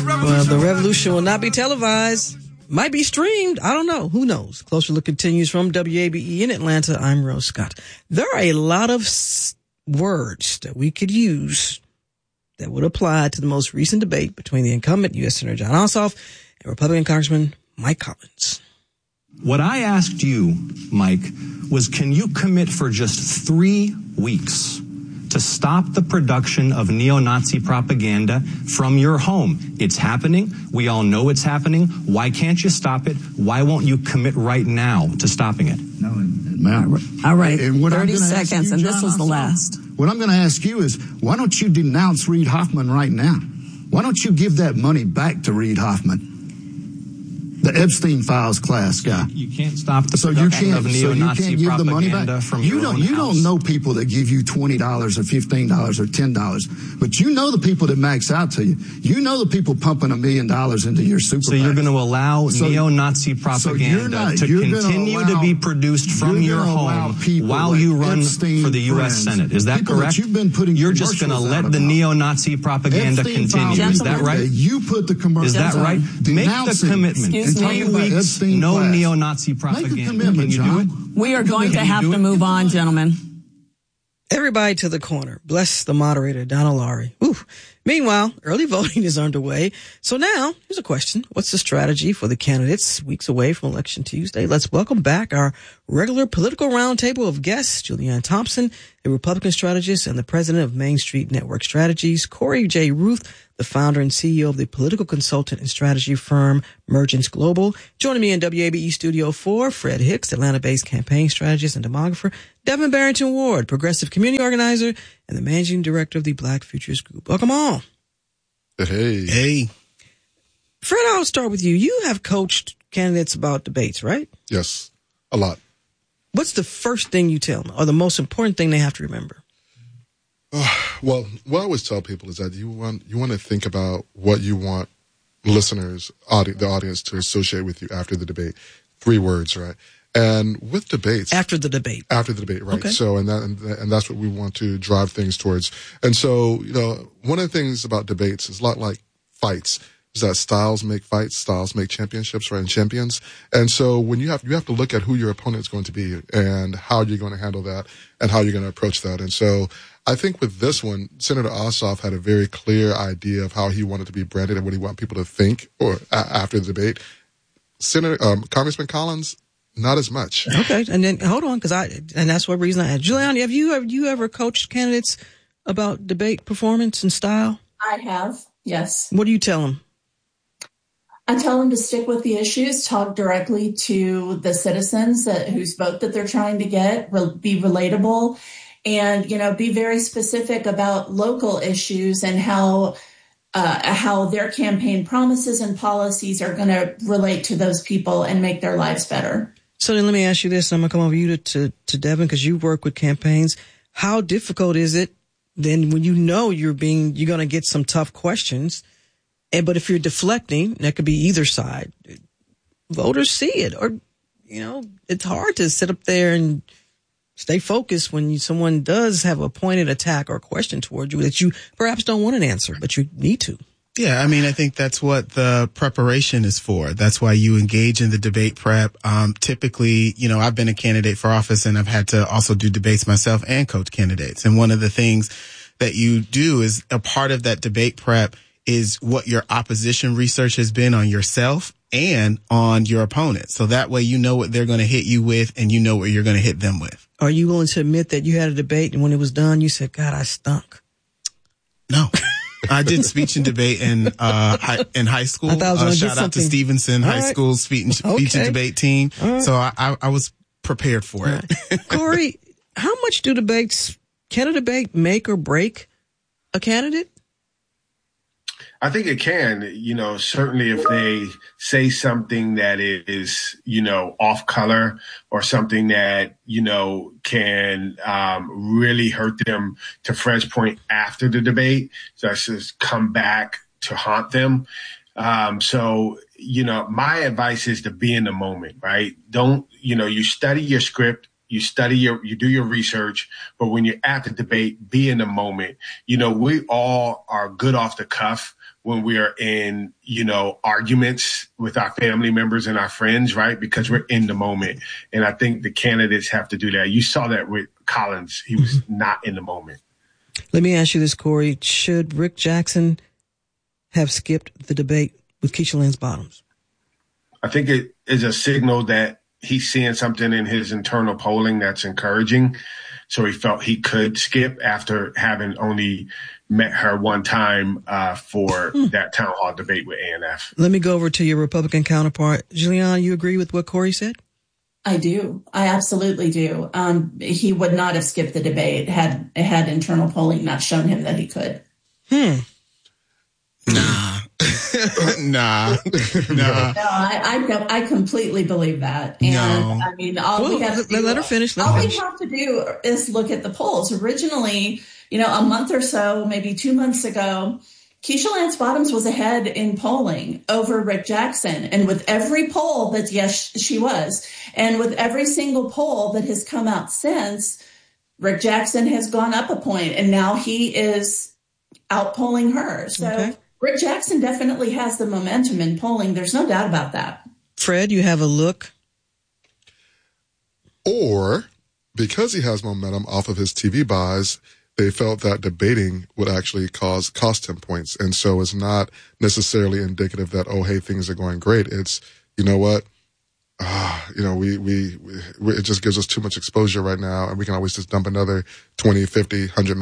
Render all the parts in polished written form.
Well, the revolution will not be televised. Might be streamed. I don't know. Who knows? Closer Look continues from WABE in Atlanta. I'm Rose Scott. There are a lot of words that we could use that would apply to the most recent debate between the incumbent U.S. Senator Jon Ossoff and Republican Congressman Mike Collins. What I asked you, Mike, was can you commit for just 3 weeks to stop the production of neo-Nazi propaganda from your home? It's happening. We all know it's happening. Why can't you stop it? Why won't you commit right now to stopping it? No, ma'am. All right, And 30 seconds, and this was the last. What I'm going to ask you is, why don't you denounce Reid Hoffman right now? Why don't you give that money back to Reid Hoffman? The Epstein Files class guy. You can't stop the production of neo-Nazi propaganda from your own house. You don't know people that give you $20 or $15 or $10, but you know the people that max out to you. You know the people pumping $1 million into your super So you're going to allow neo-Nazi propaganda to continue to be produced from your home while you run for the U.S. Senate. Is that correct? You're just going to let the neo-Nazi propaganda continue. Is that right? You put the commercial. Is that right? Make the commitment. 3 weeks, no neo-Nazi propaganda. Can you do it? We are going to have to move on, gentlemen. Everybody to the corner. Bless the moderator, Donald Laurie. Ooh. Meanwhile, early voting is underway. So now, here's a question. What's the strategy for the candidates weeks away from Election Tuesday? Let's welcome back our regular political roundtable of guests, Julianne Thompson, a Republican strategist and the president of Main Street Network Strategies, Corey J. Ruth, the founder and CEO of the political consultant and strategy firm Mergence Global. Joining me in WABE Studio 4, Fred Hicks, Atlanta-based campaign strategist and demographer, Devin Barrington Ward, progressive community organizer, and the managing director of the Black Futures Group. Welcome on. Hey. Fred, I'll start with you. You have coached candidates about debates, right? Yes, a lot. What's the first thing you tell them, or the most important thing they have to remember? Well, what I always tell people is that you want to think about what you want listeners, the audience, to associate with you after the debate. 3 words, right? And with debates, after the debate, right? Okay. So, and that's what we want to drive things towards. And so, one of the things about debates is a lot like fights. Is that styles make fights, styles make championships, right? And champions. And so when you have to look at who your opponent is going to be and how you're going to handle that and how you're going to approach that. And so I think with this one, Senator Ossoff had a very clear idea of how he wanted to be branded and what he wanted people to think or after the debate. Congressman Collins, not as much. Okay. And then hold on, and that's what reason I had. Julianne, have you ever coached candidates about debate performance and style? I have. Yes. What do you tell them? I tell them to stick with the issues, talk directly to the citizens whose vote that they're trying to get, be relatable, and, be very specific about local issues and how their campaign promises and policies are going to relate to those people and make their lives better. So then let me ask you this. I'm going to come over you to Devin, because you work with campaigns. How difficult is it then when you're going to get some tough questions? But if you're deflecting, that could be either side. Voters see it, or, it's hard to sit up there and stay focused when someone does have a pointed attack or question towards you that you perhaps don't want an answer, but you need to. Yeah, I think that's what the preparation is for. That's why you engage in the debate prep. Typically, I've been a candidate for office and I've had to also do debates myself and coach candidates. And one of the things that you do is a part of that debate prep is what your opposition research has been on yourself and on your opponent. So that way you know what they're going to hit you with and you know what you're going to hit them with. Are you willing to admit that you had a debate and when it was done, you said, God, I stunk? No. I did speech and debate in high school. Shout out to Stevenson High School speech and debate team. Right. So I was prepared for it. Right. Corey, how much can a debate make or break a candidate? I think it can, certainly if they say something that is, off color or something that, can really hurt them to Fred's point after the debate. So that's just come back to haunt them. So, my advice is to be in the moment, right? Don't, you study your script. You do your research, but when you're at the debate, be in the moment. We all are good off the cuff. when we are in, arguments with our family members and our friends, right? Because we're in the moment. And I think the candidates have to do that. You saw that with Collins. He was not in the moment. Let me ask you this, Corey. Should Rick Jackson have skipped the debate with Keisha Lance Bottoms? I think it is a signal that he's seeing something in his internal polling that's encouraging. So he felt he could skip after having only met her one time for that town hall debate with ANF. Let me go over to your Republican counterpart. Julianne, you agree with what Corey said? I do. I absolutely do. He would not have skipped the debate had internal polling not shown him that he could. Nah. No, I completely believe that. And I mean, all we have to do is look at the polls. Originally, a month or so, maybe 2 months ago, Keisha Lance Bottoms was ahead in polling over Rick Jackson. And with every poll that, yes, she was. And with every single poll that has come out since, Rick Jackson has gone up a point, and now he is outpolling her. So Rick Jackson definitely has the momentum in polling. There's no doubt about that. Fred, you have a look? Or because he has momentum off of his TV buys, they felt that debating would actually cost him points. And so it's not necessarily indicative that, oh, hey, things are going great. It's, you know what? It just gives us too much exposure right now, and we can always just dump another $20, $50, $100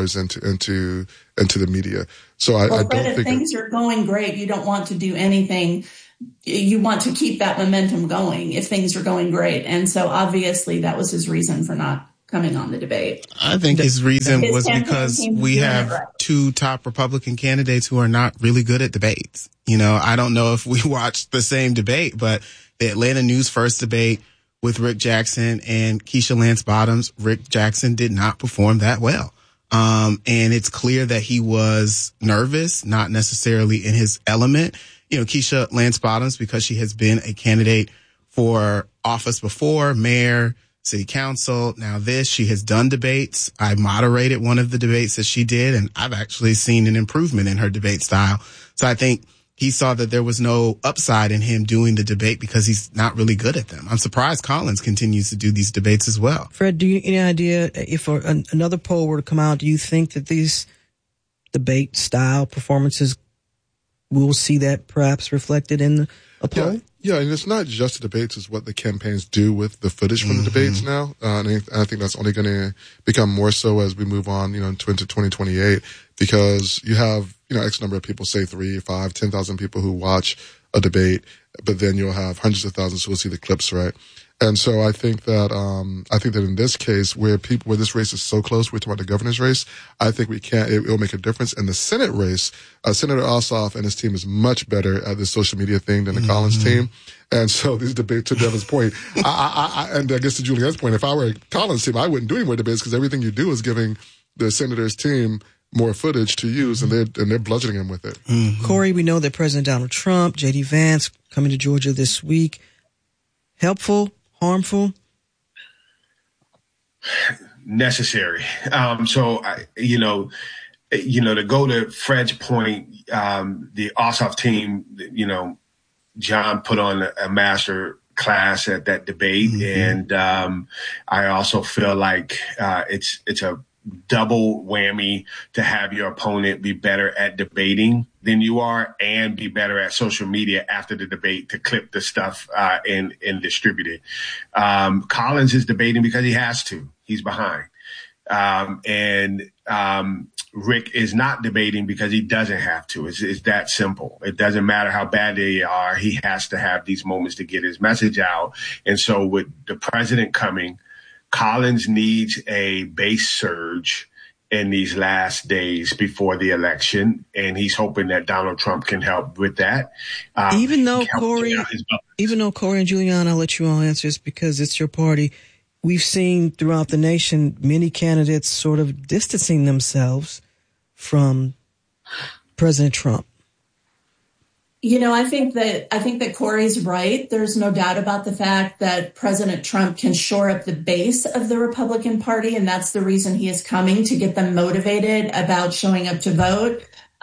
million into the media. So I don't think if things are going great, you don't want to do anything. You want to keep that momentum going if things are going great. And so obviously that was his reason for not coming on the debate. I think his reason was because we have two top Republican candidates who are not really good at debates. I don't know if we watched the same debate, but the Atlanta News First debate with Rick Jackson and Keisha Lance Bottoms, Rick Jackson did not perform that well. And it's clear that he was nervous, not necessarily in his element. Keisha Lance Bottoms, because she has been a candidate for office before, mayor, city council. Now she has done debates. I moderated one of the debates that she did, and I've actually seen an improvement in her debate style. So I think he saw that there was no upside in him doing the debate because he's not really good at them. I'm surprised Collins continues to do these debates as well. Fred, do you any idea if another poll were to come out, do you think that these debate style performances, we'll see that perhaps reflected in a poll? Yeah, and it's not just the debates, it's what the campaigns do with the footage from the debates now. And I think that's only going to become more so as we move on, into 2028, because you have, X number of people, say 3, 5, 10,000 people who watch a debate, but then you'll have hundreds of thousands who will see the clips, right? And so I think that in this case, where this race is so close, we're talking about the governor's race, I think it will make a difference. In the Senate race, Senator Ossoff and his team is much better at the social media thing than the Collins team. And so these debates, to Devin's point, and I guess to Julianne's point, if I were a Collins team, I wouldn't do any more debates because everything you do is giving the senator's team more footage to use, and they're bludgeoning him with it. Corey, we know that President Donald Trump, J.D. Vance coming to Georgia this week. Helpful? Harmful? Necessary. To go to Fred's point, the Ossoff team, John put on a master class at that debate. And I also feel like it's a double whammy to have your opponent be better at debating than you are and be better at social media after the debate to clip the stuff and distribute it. Collins is debating because he has to. He's behind. Rick is not debating because he doesn't have to. It's that simple. It doesn't matter how bad they are. He has to have these moments to get his message out. And so with the president coming, Collins needs a base surge in these last days before the election, and he's hoping that Donald Trump can help with that. Even though Corey and Julianne, I'll let you all answer this because it's your party. We've seen throughout the nation many candidates sort of distancing themselves from President Trump. I think that Corey's right. There's no doubt about the fact that President Trump can shore up the base of the Republican Party, and that's the reason he is coming, to get them motivated about showing up to vote.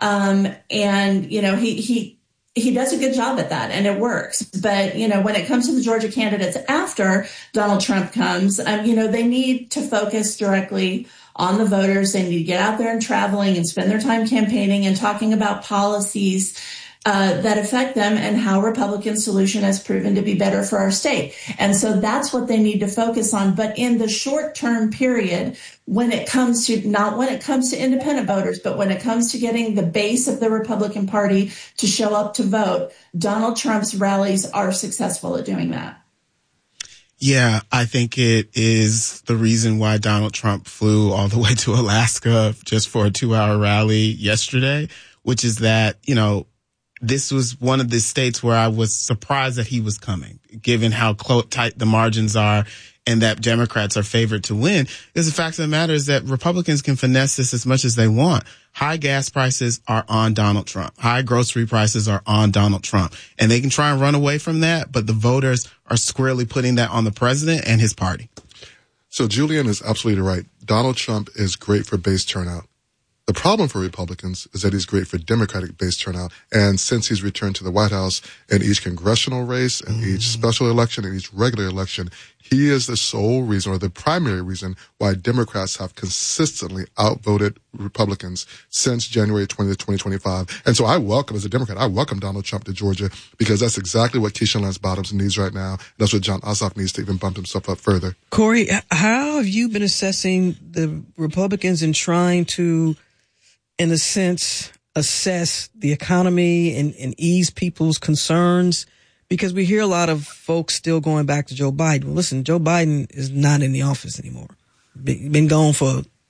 And, you know, he does a good job at that, and it works. But, you know, when it comes to the Georgia candidates after Donald Trump comes, you know, they need to focus directly on the voters. They need to get out there and traveling and spend their time campaigning and talking about policies that affect them and how Republican solution has proven to be better for our state. And so that's what they need to focus on. But in the short term period, when it comes to independent voters, but when it comes to getting the base of the Republican Party to show up to vote, Donald Trump's rallies are successful at doing that. Yeah, I think it is the reason why Donald Trump flew all the way to Alaska just for a 2-hour rally yesterday, which is that, you know, this was one of the states where I was surprised that he was coming, given how tight the margins are and that Democrats are favored to win. Because the fact of the matter is that Republicans can finesse this as much as they want. High gas prices are on Donald Trump. High grocery prices are on Donald Trump. And they can try and run away from that, but the voters are squarely putting that on the president and his party. So Julian is absolutely right. Donald Trump is great for base turnout. The problem for Republicans is that he's great for Democratic base turnout. And since he's returned to the White House in each congressional race and each special election and each regular election, he is the sole reason or the primary reason why Democrats have consistently outvoted Republicans since January 20th, 2025. And so as a Democrat, I welcome Donald Trump to Georgia because that's exactly what Keisha Lance Bottoms needs right now. That's what Jon Ossoff needs to even bump himself up further. Corey, how have you been assessing the Republicans in trying to, in a sense, assess the economy and ease people's concerns? Because we hear a lot of folks still going back to Joe Biden. Well, listen, Joe Biden is not in the office anymore. Been gone for